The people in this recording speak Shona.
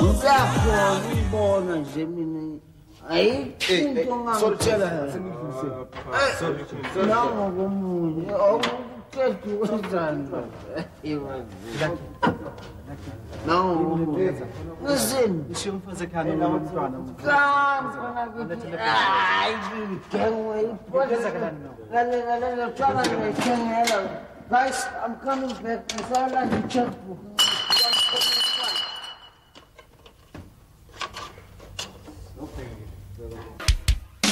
Ngiyabona nje mina. Ayikho ngangitshela. Nango komunye. Awuqedi ukwenzani? Nango. Listen. Ngisho umfazi ekhaya nomntwana. Hayi, ngengwe iphotha. Lalela, tshwana ngiyithengela. Guys, I'm coming back. Ngisala ngicheckbook.